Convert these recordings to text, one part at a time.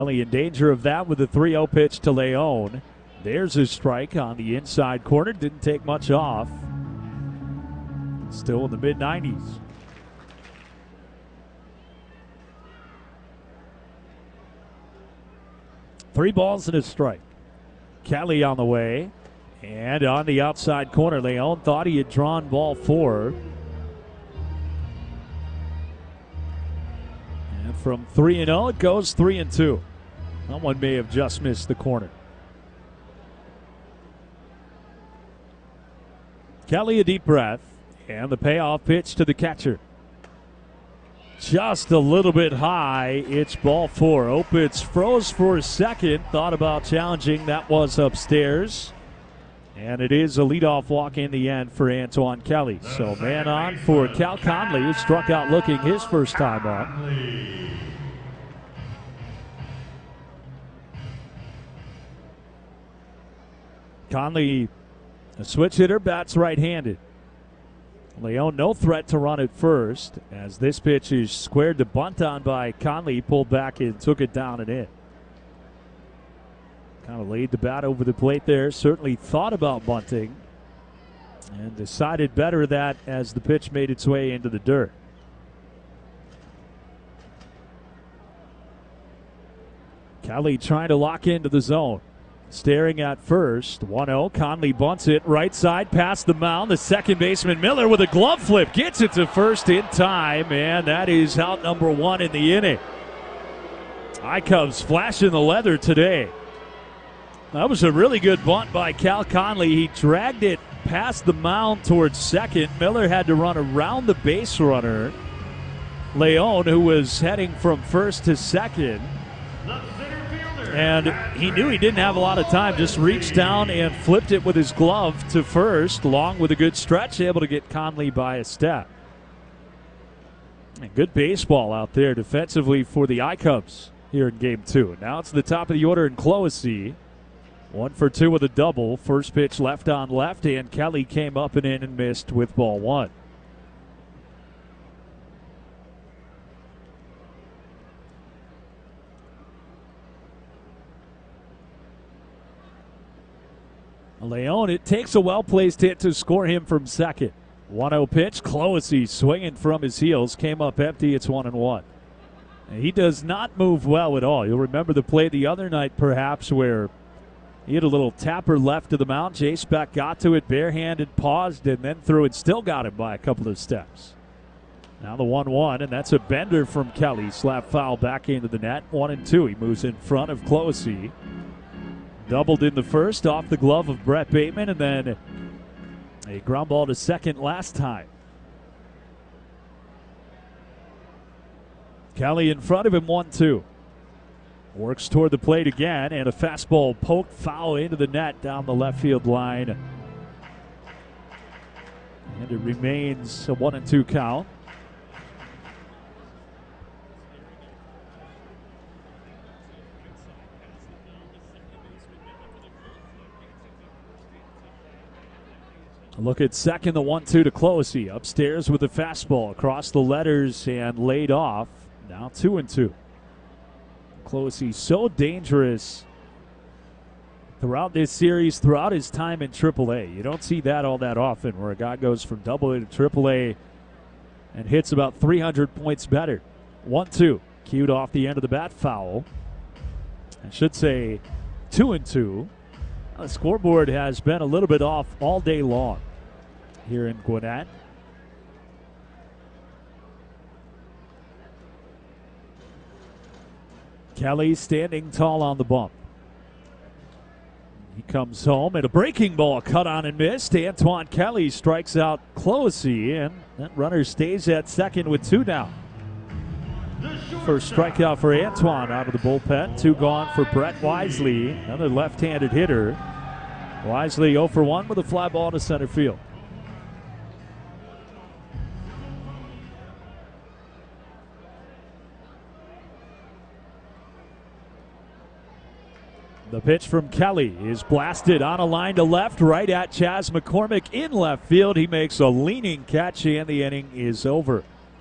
in danger of that with the 3-0 pitch to Leon. There's his strike on the inside corner. Didn't take much off. Still in the mid-90s. Three balls and a strike. Kelly on the way. And on the outside corner, Leon thought he had drawn ball 4. And from 3-0, it goes 3-2. Someone may have just missed the corner. Kelly a deep breath. And the payoff pitch to the catcher. Just a little bit high. It's ball 4. Opitz froze for a second. Thought about challenging. That was upstairs. And it is a leadoff walk in the end for Antoine Kelly. So man on for Cal Conley, who struck out looking his first time up. Conley, a switch hitter, bats right-handed. Leon no threat to run at first as this pitch is squared to bunt on by Conley. He pulled back and took it down and in. Kind of laid the bat over the plate there. Certainly thought about bunting and decided better that as the pitch made its way into the dirt. Kelly trying to lock into the zone. Staring at first, 1-0. Conley bunts it right side past the mound. The second baseman Miller with a glove flip gets it to first in time, and that is out number 1 in the inning. I-Cubs flashing the leather today. That was a really good bunt by Cal Conley. He dragged it past the mound towards second. Miller had to run around the base runner, Leon, who was heading from first to second. And he knew he didn't have a lot of time, just reached down and flipped it with his glove to first, along with a good stretch, able to get Conley by a step. And good baseball out there defensively for the I-Cubs here in Game 2. Now it's the top of the order in Clohessy. 1 for 2 with a double. First pitch left on left, and Kelly came up and in and missed with ball 1. Leon, it takes a well-placed hit to score him from second. 1-0 pitch. Clohessy swinging from his heels. Came up empty. It's 1-1. And he does not move well at all. You'll remember the play the other night, perhaps, where he had a little tapper left to the mound. Jay Speck got to it barehanded, paused, and then threw it. Still got him by a couple of steps. Now the 1-1, and that's a bender from Kelly. Slap foul back into the net. 1-2. He moves in front of Clohessy. Doubled in the first off the glove of Brett Bateman, and then a ground ball to second last time. Kelly in front of him, 1-2. Works toward the plate again, and a fastball poked foul into the net down the left field line. And it remains a 1-2 count. Look at second, the 1-2 to Clohessy. Upstairs with the fastball across the letters and laid off. Now 2-2. Clohessy so dangerous throughout this series, throughout his time in AAA. You don't see that all that often where a guy goes from AA to AAA and hits about 300 points better. 1-2. Cued off the end of the bat, foul. I should say 2-2. The scoreboard has been a little bit off all day long here in Gwinnett. Kelly standing tall on the bump. He comes home, and a breaking ball cut on and missed. Antoine Kelly strikes out Clohessy, and that runner stays at second with 2 down. First strikeout for Antoine out of the bullpen. 2 gone for Brett Wisely, another left-handed hitter. Wisely 0 for 1 with a fly ball to center field. The pitch from Kelly is blasted on a line to left, right at Chas McCormick in left field. He makes a leaning catch, and the inning is over.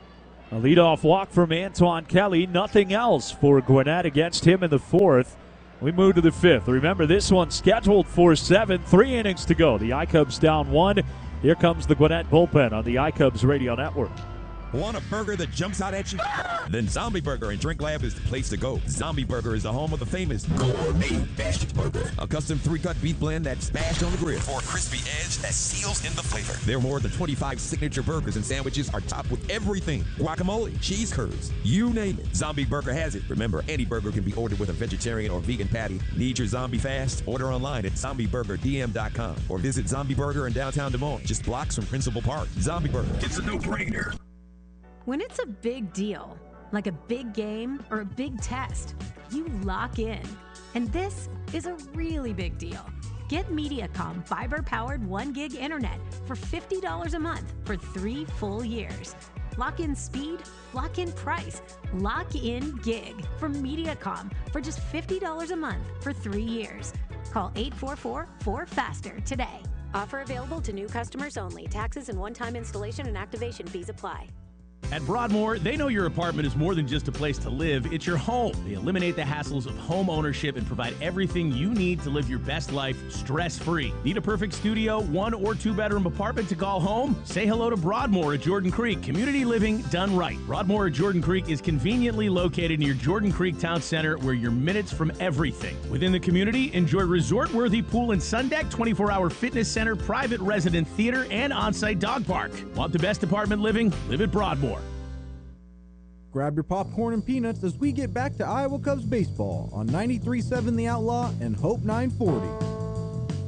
A leadoff walk from Antoine Kelly. Nothing else for Gwinnett against him in the fourth. We move to the fifth. Remember, this one's scheduled for 7. 3 innings to go. The iCubs down 1. Here comes the Gwinnett bullpen on the iCubs Radio Network. Want a burger that jumps out at you? Then Zombie Burger and Drink Lab is the place to go. Zombie Burger is the home of the famous gourmet bashed burger. A custom 3-cut beef blend that's bashed on the grill for a crispy edge that seals in the flavor. There are more than 25 signature burgers and sandwiches are topped with everything. Guacamole, cheese curds, you name it. Zombie Burger has it. Remember, any burger can be ordered with a vegetarian or vegan patty. Need your zombie fast? Order online at zombieburgerdm.com or visit Zombie Burger in downtown Des Moines, just blocks from Principal Park. Zombie Burger, it's a no-brainer. When it's a big deal, like a big game or a big test, you lock in. And this is a really big deal. Get Mediacom fiber-powered 1 gig internet for $50 a month for 3 full years. Lock in speed, lock in price, lock in gig from Mediacom for just $50 a month for 3 years. Call 844-4FASTER today. Offer available to new customers only. Taxes and one-time installation and activation fees apply. At Broadmoor, they know your apartment is more than just a place to live, it's your home. They eliminate the hassles of home ownership and provide everything you need to live your best life stress-free. Need a perfect studio, 1 or 2 bedroom apartment to call home? Say hello to Broadmoor at Jordan Creek. Community living done right. Broadmoor at Jordan Creek is conveniently located near Jordan Creek Town Center, where you're minutes from everything. Within the community, enjoy resort-worthy pool and sun deck, 24-hour fitness center, private resident theater, and on-site dog park. Want the best apartment living? Live at Broadmoor. Grab your popcorn and peanuts as we get back to Iowa Cubs baseball on 93.7 The Outlaw and Hope 940.